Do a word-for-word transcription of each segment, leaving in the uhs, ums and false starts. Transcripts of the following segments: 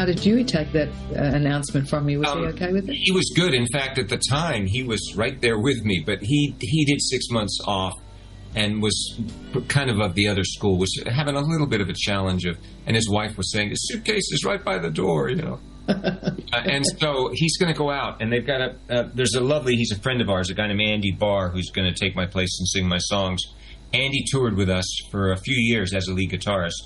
how did Dewey take that uh, announcement from you? Was um, he okay with it? He was good. In fact, at the time, he was right there with me. But he he did six months off and was kind of of the other school, was having a little bit of a challenge of, and his wife was saying, his suitcase is right by the door, you know. uh, and so he's going to go out, and they've got a, uh, there's a lovely, he's a friend of ours, a guy named Andy Barr, who's going to take my place and sing my songs. Andy toured with us for a few years as a lead guitarist,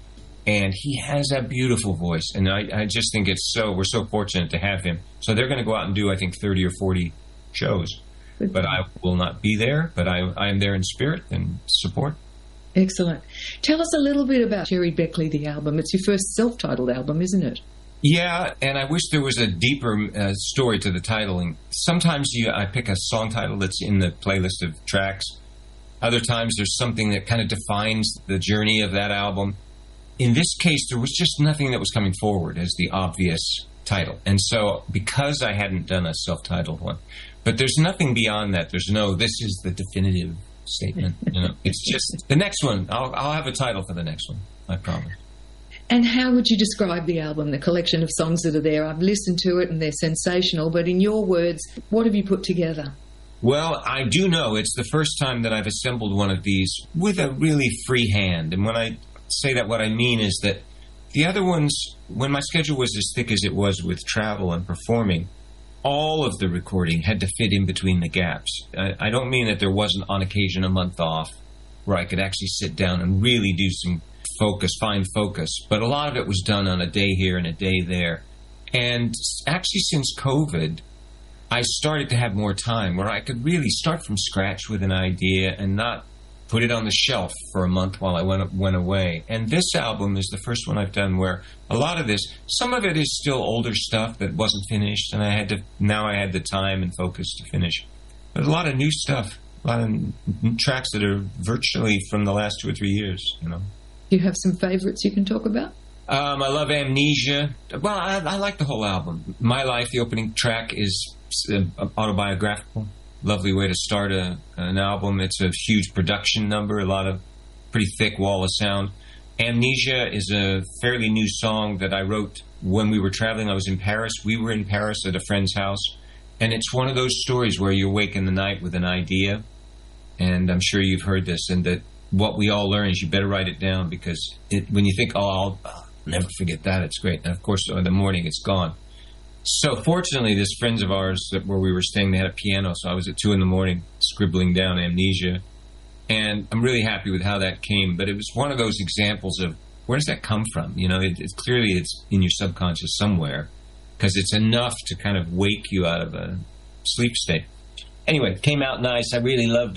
and he has a beautiful voice, and I, I just think it's so, we're so fortunate to have him. So they're going to go out and do, I think, thirty or forty shows. But I will not be there, but I, I am there in spirit and support. Excellent. Tell us a little bit about Gerry Beckley, the album. It's your first self-titled album, isn't it? Yeah, and I wish there was a deeper uh, story to the titling. Sometimes you, I pick a song title that's in the playlist of tracks. Other times there's something that kind of defines the journey of that album. In this case, there was just nothing that was coming forward as the obvious title. And so because I hadn't done a self-titled one, but there's nothing beyond that. There's no, this is the definitive statement. You know, it's just the next one. I'll, I'll have a title for the next one, I promise. And how would you describe the album, the collection of songs that are there? I've listened to it and they're sensational, but in your words, what have you put together? Well, I do know it's the first time that I've assembled one of these with a really free hand. And when I say that, what I mean is that the other ones, when my schedule was as thick as it was with travel and performing, all of the recording had to fit in between the gaps. I, I don't mean that there wasn't on occasion a month off where I could actually sit down and really do some focus, fine focus. But a lot of it was done on a day here and a day there. And actually since COVID, I started to have more time where I could really start from scratch with an idea and not put it on the shelf for a month while I went went away. And this album is the first one I've done where a lot of this, some of it is still older stuff that wasn't finished, and I had to, now I had the time and focus to finish. But a lot of new stuff, a lot of tracks that are virtually from the last two or three years, you know. Do you have some favorites you can talk about? Um, I love Amnesia. Well, I, I like the whole album. My Life, the opening track, is autobiographical. Lovely way to start a, an album. It's a huge production number, a lot of pretty thick wall of sound. Amnesia is a fairly new song that I wrote when we were traveling. I was in Paris. We were in Paris at a friend's house. And it's one of those stories where you wake in the night with an idea. And I'm sure you've heard this. And that what we all learn is you better write it down, because it, when you think, oh, I'll, I'll never forget that, it's great. And of course, in the morning, it's gone. So fortunately, this friends of ours that where we were staying, they had a piano. So I was at two in the morning scribbling down Amnesia. And I'm really happy with how that came. But it was one of those examples of, where does that come from? You know, it, it's clearly it's in your subconscious somewhere, because it's enough to kind of wake you out of a sleep state. Anyway, it came out nice. I really loved it.